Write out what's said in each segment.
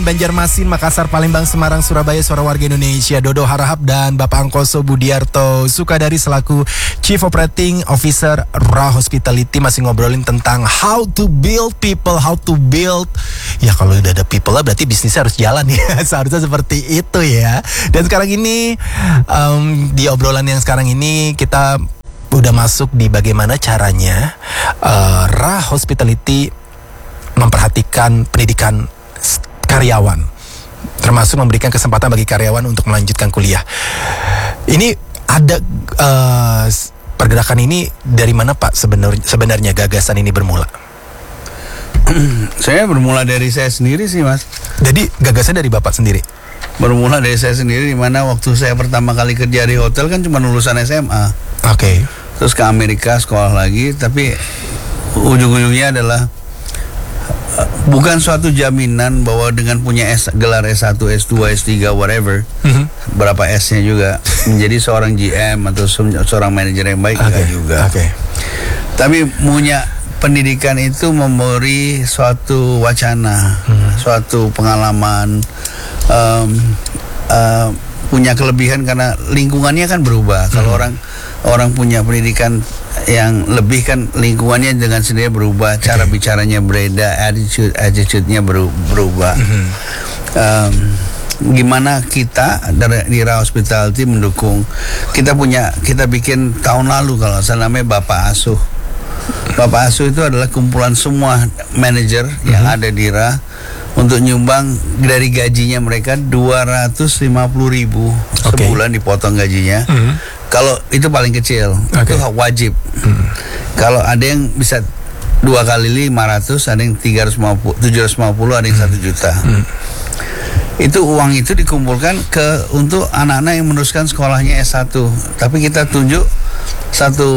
Banjarmasin, Makassar, Palembang, Semarang, Surabaya, suara warga Indonesia. Dodo Harahap dan Bapak Angkoso Budiarto Sukadari selaku Chief Operating Officer Ra Hospitality masih ngobrolin tentang how to build people, how to build. Ya kalau udah ada people lah berarti bisnisnya harus jalan ya. Seharusnya seperti itu ya. Dan sekarang ini di obrolan yang sekarang ini kita udah masuk di bagaimana caranya Ra Hospitality memperhatikan pendidikan karyawan, termasuk memberikan kesempatan bagi karyawan untuk melanjutkan kuliah. Ini ada pergerakan ini dari mana Pak sebenarnya gagasan ini bermula? Saya bermula dari saya sendiri sih Mas. Jadi gagasan dari Bapak sendiri? Bermula dari saya sendiri, di mana waktu saya pertama kali kerja di hotel kan cuma lulusan SMA. Oke. Terus ke Amerika sekolah lagi, tapi ujung-ujungnya adalah bukan suatu jaminan bahwa dengan punya gelar S1, S2, S3, whatever, berapa S-nya juga menjadi seorang GM atau seorang manajer yang baik, enggak juga. Tapi punya pendidikan itu memberi suatu wacana, suatu pengalaman, punya kelebihan karena lingkungannya kan berubah. Kalau orang punya pendidikan yang lebih kan lingkungannya dengan sendiri berubah, cara bicaranya berbeda, attitude-nya berubah. Gimana kita di Ra Hospitality mendukung? Kita bikin tahun lalu kalau salah namanya Bapak Asuh. Bapak Asuh itu adalah kumpulan semua manajer yang ada di Ra untuk nyumbang dari gajinya mereka 250.000 sebulan dipotong gajinya. Kalau itu paling kecil, itu wajib. Kalau ada yang bisa 2 kali 500, ada yang 350, 750, ada yang 1 juta. Itu uang itu dikumpulkan untuk anak-anak yang meneruskan sekolahnya S1. Tapi kita tunjuk satu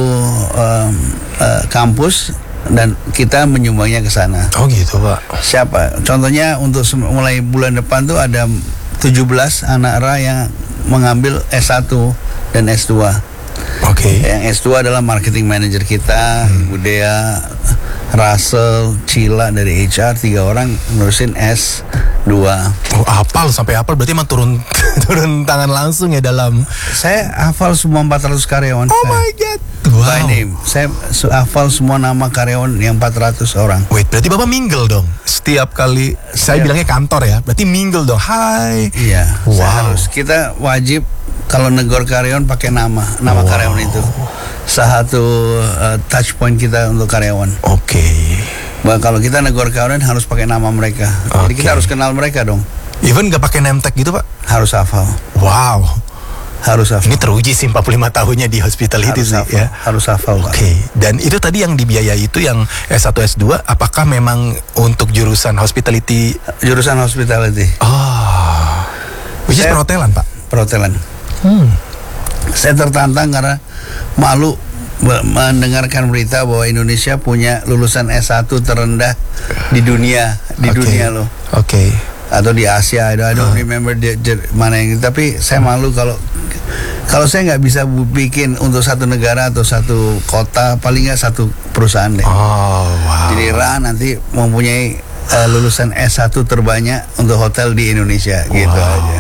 kampus dan kita menyumbangnya ke sana. Oh gitu Pak. Siapa? Contohnya untuk mulai bulan depan tuh ada 17 anak Ra yang mengambil S1 dan S2. Yang S2 adalah marketing manager kita, Ibu Dea, Russell, Cila dari HR, 3 orang menerusin S2. Oh, hafal sampai hafal berarti emang turun tangan langsung ya dalam. Saya hafal semua 400 karyawan. Oh my god. Wow. By name. Saya hafal semua nama karyawan yang 400 orang. Wait, berarti Bapak mingle dong setiap kali. Saya bilangnya kantor ya. Berarti mingle dong. Hai. Iya. Wow. Kita wajib kalau negor karyawan pakai nama karyawan itu. Satu touch point kita untuk karyawan. Kalau kita negor karyawan harus pakai nama mereka. Jadi kita harus kenal mereka dong. Even gak pakai name tag gitu Pak? Harus hafal. Wow. Harus hafal. Ini teruji sih 45 tahunnya di hospitality sih ya. Harus hafal. Dan itu tadi yang dibiayai itu yang S1, S2, apakah memang untuk jurusan hospitality? Jurusan hospitality. Which is perhotelan Pak? Perhotelan. Saya tertantang karena malu mendengarkan berita bahwa Indonesia punya lulusan S1 terendah di dunia, dunia loh. Atau di Asia, I don't remember mana yang, tapi saya malu kalau saya nggak bisa bikin untuk satu negara atau satu kota, paling nggak satu perusahaan deh. Jadi Ra nanti mempunyai lulusan S1 terbanyak untuk hotel di Indonesia, gitu aja.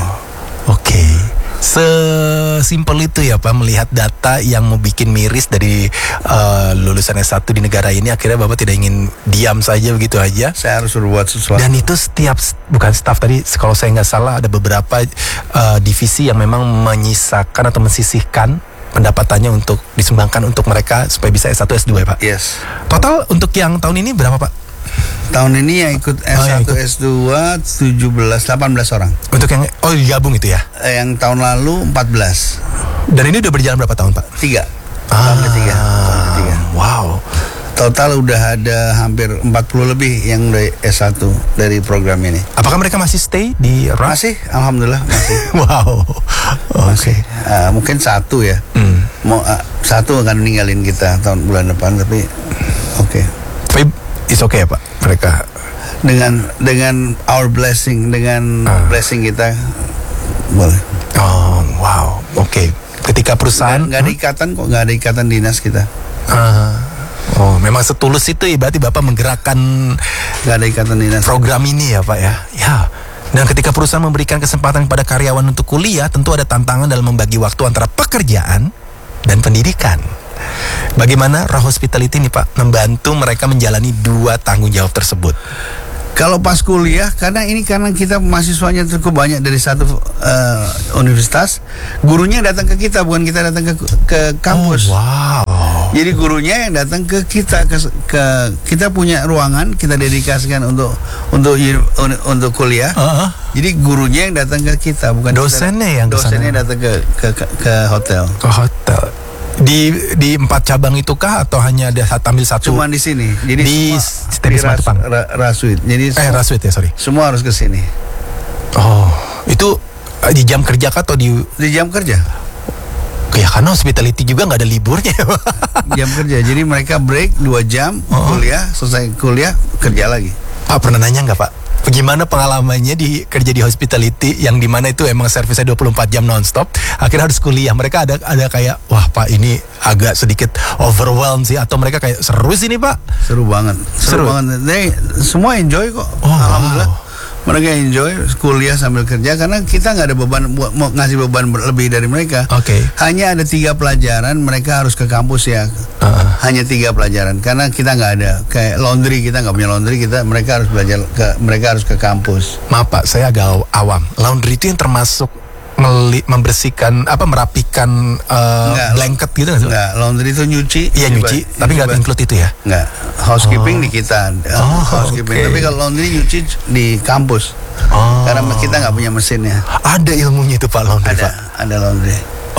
Sesimpel itu ya Pak, melihat data yang mau bikin miris dari lulusan S1 di negara ini, akhirnya Bapak tidak ingin diam saja begitu aja. Saya harus berbuat sesuatu. Dan itu bukan staff tadi, kalau saya nggak salah ada beberapa divisi yang memang menyisakan atau mensisihkan pendapatannya untuk disumbangkan untuk mereka supaya bisa S1, S2 ya Pak? Yes. Total untuk yang tahun ini berapa Pak? Tahun ini yang ikut S1, S2 18 orang. Untuk yang digabung itu ya? Yang tahun lalu 14. Dan ini udah berjalan berapa tahun Pak? 3. Sampai 3. Wow. Total udah ada hampir 40 lebih yang dari S1 dari program ini. Apakah mereka masih stay di Ra? Masih, alhamdulillah masih. Wow. Masih. Mungkin satu ya. Satu akan ninggalin kita bulan depan, tapi Tapi it's okay ya Pak, mereka dengan our blessing, dengan blessing kita boleh. Wow. Ketika perusahaan nggak ada ikatan kok, nggak ada ikatan dinas kita. Memang setulus itu ya berarti Bapak menggerakkan nggak ada ikatan dinas program ini ya Pak ya. Ya, Dan ketika perusahaan memberikan kesempatan kepada karyawan untuk kuliah, tentu ada tantangan dalam membagi waktu antara pekerjaan dan pendidikan. Bagaimana Ra Hospitality ini Pak membantu mereka menjalani dua tanggung jawab tersebut? Kalau pas kuliah, karena kita mahasiswanya cukup banyak dari satu universitas, gurunya datang ke kita, bukan kita datang ke kampus. Oh, wow. Jadi gurunya yang datang ke kita, kita punya ruangan, kita dedikasikan untuk kuliah. Jadi gurunya yang datang ke kita, bukan dosennya yang dosennya datang ke hotel. Ke hotel. Di 4 cabang itu kah atau hanya ada ambil satu? Cuma di sini. Jadi di Tenis Matupang. Rasuit. Jadi Rasuit ya, sorry. Semua harus ke sini. Oh, itu di jam kerja kah atau di jam kerja? Ya karena hospitality juga nggak ada liburnya. Jam kerja. Jadi mereka break 2 jam kuliah, selesai kuliah kerja lagi. Pak pernah nanya nggak Pak? Bagaimana pengalamannya kerja di hospitality yang dimana itu emang servisnya 24 jam nonstop, akhirnya harus kuliah. Mereka ada kayak, wah Pak ini agak sedikit overwhelmed sih, atau mereka kayak seru sih nih Pak? Seru banget. Semua enjoy kok. Alhamdulillah. Wow. Mereka enjoy kuliah sambil kerja karena kita nggak ada beban mau ngasih beban lebih dari mereka. Oke. Hanya ada 3 pelajaran mereka harus ke kampus ya. Hanya 3 pelajaran karena kita nggak ada kayak laundry, kita nggak punya laundry, mereka harus ke kampus. Maaf Pak, saya agak awam. Laundry itu yang termasuk membersihkan merapikan blanket gitu nggak sih? Enggak, laundry itu nyuci. Iya nyuci, tapi nggak include itu ya? Nggak, housekeeping di kita. Housekeeping. Okay. Tapi kalau laundry nyuci di kampus. Karena kita nggak punya mesinnya. Ada ilmunya itu Pak laundry Pak? Ada laundry.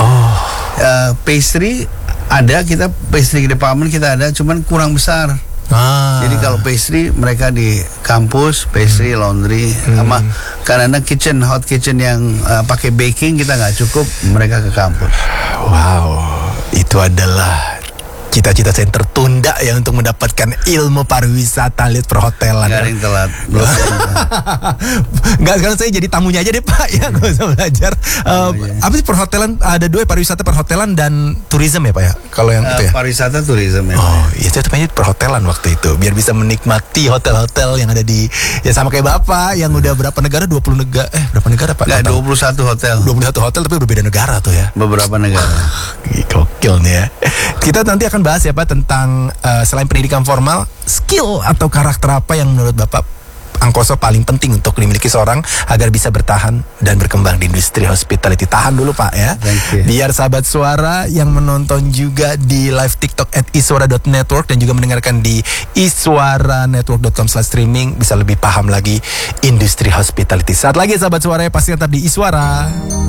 Pastry ada, pastry department kita ada, cuman kurang besar. Jadi kalau pastry mereka di kampus, pastry, laundry, sama karena hot kitchen yang pakai baking kita nggak cukup, mereka ke kampus. Wow, itu adalah cita-cita saya yang tertunda ya untuk mendapatkan ilmu pariwisata lihat perhotelan. Gak ada yang telat. Enggak, sekarang saya jadi tamunya aja deh Pak ya, nggak usah belajar. Apa sih perhotelan? Ada 2 pariwisata, perhotelan dan tourism ya Pak ya? Kalau yang itu ya? Pariwisata tourism ya. Oh, itu namanya perhotelan waktu itu, biar bisa menikmati hotel-hotel yang ada di ya sama kayak Bapak yang udah berapa negara? 20 negara. Berapa negara Pak? Nggak, 21 hotel. 21 hotel tapi berbeda negara tuh ya. Beberapa negara. Gokil nih ya. Kita nanti akan bahas ya Pak tentang selain pendidikan formal, skill atau karakter apa yang menurut Bapak Angkoso paling penting untuk dimiliki seorang agar bisa bertahan dan berkembang di industri hospitality. Tahan dulu Pak ya. Biar sahabat suara yang menonton juga di live TikTok @iswara.network dan juga mendengarkan di iswaranetwork.com/streaming bisa lebih paham lagi industri hospitality. Saat lagi sahabat suara ya, pasti tetap di Iswara.